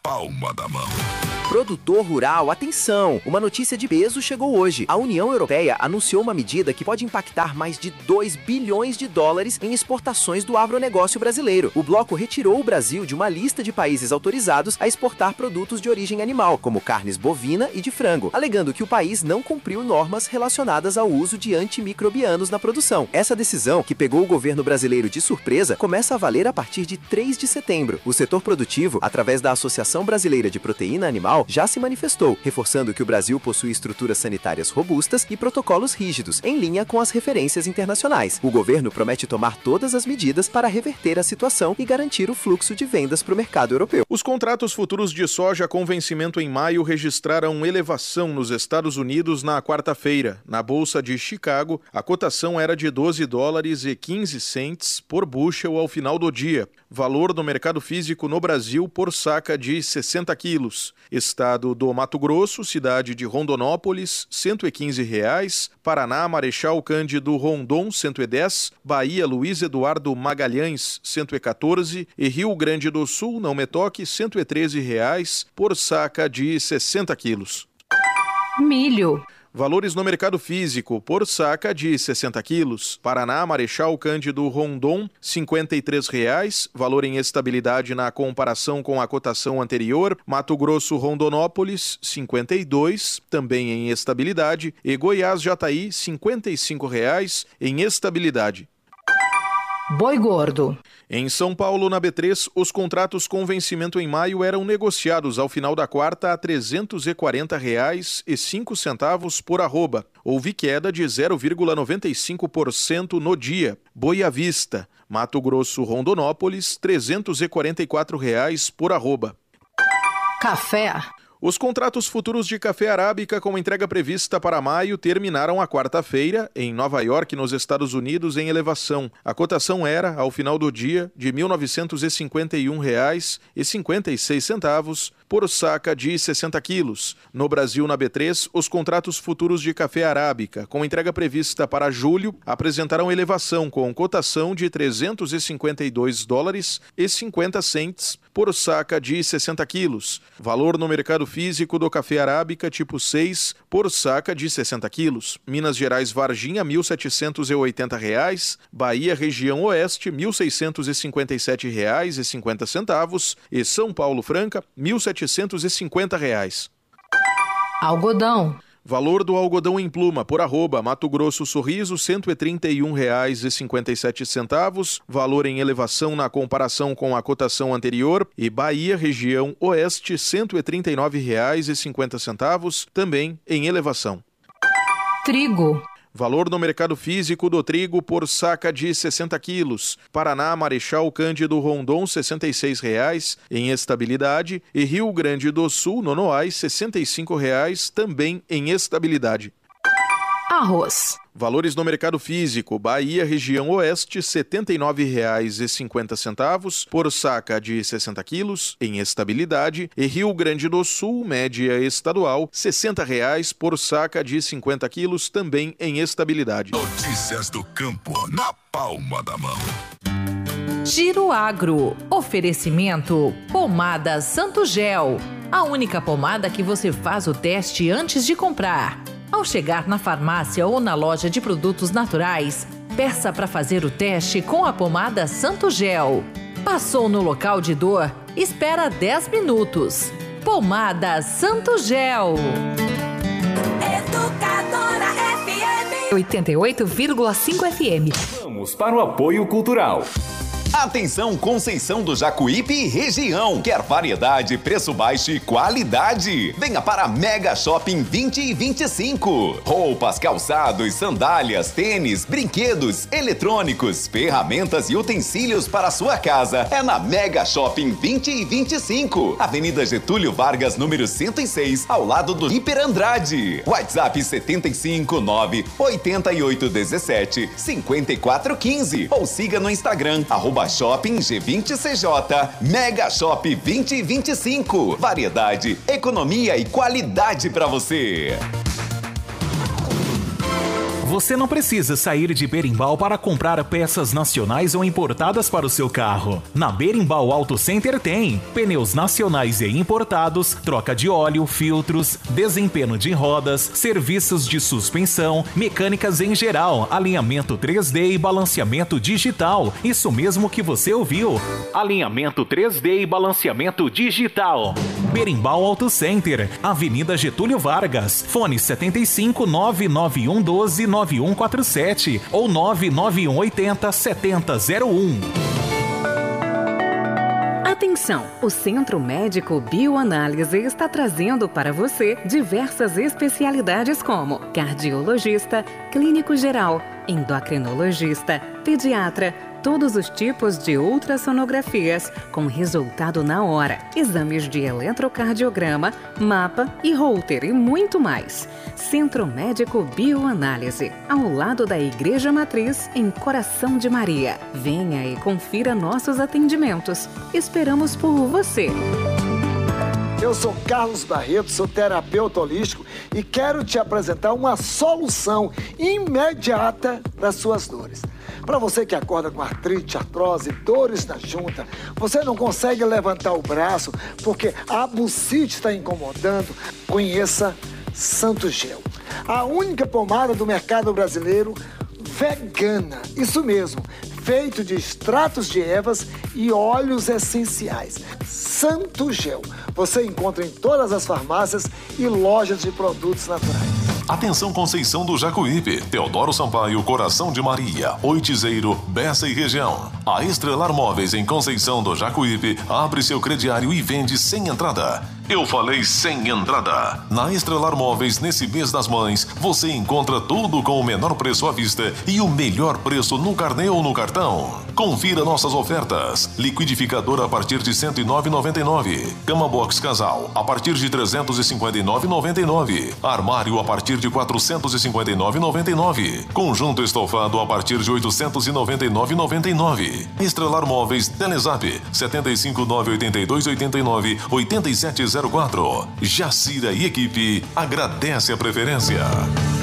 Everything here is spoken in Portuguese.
palma da mão. Produtor rural, atenção! Uma notícia de peso chegou hoje. A União Europeia anunciou uma medida que pode impactar mais de 2 bilhões de dólares em exportações do agronegócio brasileiro. O bloco retirou o Brasil de uma lista de países autorizados a exportar produtos de origem animal, como carnes bovina e de frango, alegando que o país não cumpriu normas relacionadas ao uso de antimicrobianos na produção. Essa decisão, que pegou o governo brasileiro de surpresa, começa a valer a partir de 3 de setembro. O setor produtivo, através da Associação Brasileira de Proteína Animal, já se manifestou, reforçando que o Brasil possui estruturas sanitárias robustas e protocolos rígidos, em linha com as referências internacionais. O governo promete tomar todas as medidas para reverter a situação e garantir o fluxo de vendas para o mercado europeu. Os contratos futuros de soja com vencimento em maio registraram elevação nos Estados Unidos na quarta-feira. Na Bolsa de Chicago, a cotação era de $12,15 por bushel ao final do dia. Valor do mercado físico no Brasil por saca de 60 quilos. Estado do Mato Grosso, cidade de Rondonópolis, R$ 115. Paraná, Marechal Cândido Rondon, 110. Bahia, Luiz Eduardo Magalhães, 114. E Rio Grande do Sul, Não Me Toque, R$ 113 por saca de 60 quilos. Milho. Valores no mercado físico, por saca de 60 quilos. Paraná, Marechal Cândido Rondon, R$ 53, valor em estabilidade na comparação com a cotação anterior. Mato Grosso, Rondonópolis, 52, também em estabilidade. E Goiás, Jataí, R$ 55 em estabilidade. Boi gordo. Em São Paulo, na B3, os contratos com vencimento em maio eram negociados ao final da quarta a R$ 340,05 por arroba. Houve queda de 0,95% no dia. Boi à vista, Mato Grosso, Rondonópolis, R$ 344 por arroba. Café. Os contratos futuros de café arábica com entrega prevista para maio terminaram a quarta-feira, em Nova York, nos Estados Unidos, em elevação. A cotação era, ao final do dia, de R$ 1.951,56 por saca de 60 quilos. No Brasil, na B3, os contratos futuros de café arábica, com entrega prevista para julho, apresentaram elevação com cotação de $352,50 por saca de 60 quilos. Valor no mercado físico do café arábica tipo 6 por saca de 60 quilos. Minas Gerais, Varginha, R$ 1.780. Bahia, região oeste, R$ 1.657,50. E São Paulo, Franca, R$ 1.750. Algodão. Valor do algodão em pluma por arroba, Mato Grosso, Sorriso, R$ 131,57, valor em elevação na comparação com a cotação anterior. E Bahia, região oeste, R$ 139,50, também em elevação. Trigo. Valor no mercado físico do trigo por saca de 60 quilos. Paraná, Marechal Cândido Rondon, R$ 66, em estabilidade. E Rio Grande do Sul, Nonoais, R$ 65, também em estabilidade. Arroz. Valores no mercado físico, Bahia, região oeste, R$ 79,50 por saca de 60 quilos, em estabilidade. E Rio Grande do Sul, média estadual, R$ 60 por saca de 50 quilos, também em estabilidade. Notícias do campo, na palma da mão. Giro Agro. Oferecimento Pomada Santo Gel. A única pomada que você faz o teste antes de comprar. Ao chegar na farmácia ou na loja de produtos naturais, peça para fazer o teste com a pomada Santo Gel. Passou no local de dor? Espera 10 minutos. Pomada Santo Gel. Educadora FM 88,5 FM. Vamos para o apoio cultural. Atenção, Conceição do Jacuípe e região. Quer variedade, preço baixo e qualidade? Venha para Mega Shopping 20 e 25. Roupas, calçados, sandálias, tênis, brinquedos, eletrônicos, ferramentas e utensílios para a sua casa. É na Mega Shopping 20 e 25. Avenida Getúlio Vargas, número 106, ao lado do Hiper Andrade. WhatsApp 755-98817-5415 ou siga no Instagram, @Shopping G20CJ. Mega Shop 2025. Variedade, economia e qualidade para você. Você não precisa sair de Berimbau para comprar peças nacionais ou importadas para o seu carro. Na Berimbau Auto Center tem pneus nacionais e importados, troca de óleo, filtros, desempenho de rodas, serviços de suspensão, mecânicas em geral, alinhamento 3D e balanceamento digital. Isso mesmo que você ouviu. Alinhamento 3D e balanceamento digital. Berimbau Auto Center, Avenida Getúlio Vargas, fone 75 99112 9147 ou 99180 7001. Atenção! O Centro Médico Bioanálise está trazendo para você diversas especialidades como cardiologista, clínico geral, endocrinologista, pediatra, todos os tipos de ultrassonografias com resultado na hora, exames de eletrocardiograma, mapa e Holter e muito mais. Centro Médico Bioanálise, ao lado da Igreja Matriz, em Coração de Maria. Venha e confira nossos atendimentos. Esperamos por você. Eu sou Carlos Barreto, sou terapeuta holístico e quero te apresentar uma solução imediata das suas dores. Para você que acorda com artrite, artrose, dores na junta, você não consegue levantar o braço porque a bucite está incomodando, conheça Santo Gel. A única pomada do mercado brasileiro vegana, isso mesmo, feito de extratos de ervas e óleos essenciais. Santo Gel. Você encontra em todas as farmácias e lojas de produtos naturais. Atenção Conceição do Jacuípe, Teodoro Sampaio, Coração de Maria, Oitizeiro, Bessa e região. A Estrelar Móveis em Conceição do Jacuípe abre seu crediário e vende sem entrada. Eu falei sem entrada. Na Estrelar Móveis, nesse mês das mães, você encontra tudo com o menor preço à vista e o melhor preço no carnê ou no cartão. Confira nossas ofertas. Liquidificador a partir de R$ 109,99. Cama box casal a partir de R$ 359,99. Armário a partir de R$ 459,99. Conjunto estofado a partir de R$ 899,99. Estrelar Móveis, Telezap 75982898704. Jacira e equipe agradece a preferência.